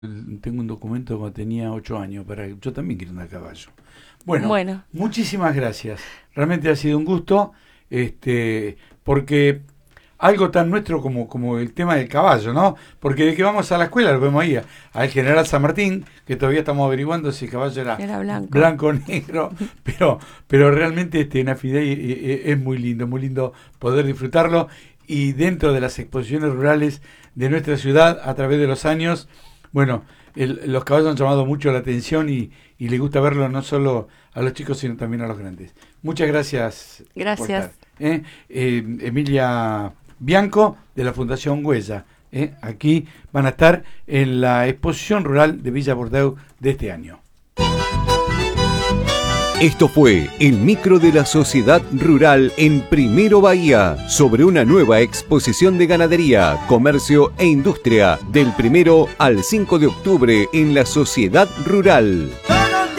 Tengo un documento cuando tenía 8 años, yo también quiero andar a caballo. Bueno, Bueno, muchísimas gracias. Realmente ha sido un gusto, porque algo tan nuestro como el tema del caballo, ¿no? Porque de que vamos a la escuela lo vemos ahí, al General San Martín, que todavía estamos averiguando si el caballo era blanco. blanco o negro, pero realmente Nafidey es muy lindo poder disfrutarlo, y dentro de las exposiciones rurales de nuestra ciudad a través de los años. Bueno, los caballos han llamado mucho la atención y le gusta verlo no solo a los chicos, sino también a los grandes. Muchas gracias. Gracias. Por estar, Emilia Bianco, de la Fundación Huella. Aquí van a estar en la exposición rural de Villa Bordeaux de este año. Esto fue el micro de la Sociedad Rural en Primero Bahía, sobre una nueva exposición de ganadería, comercio e industria del 1 al 5 de octubre en la Sociedad Rural.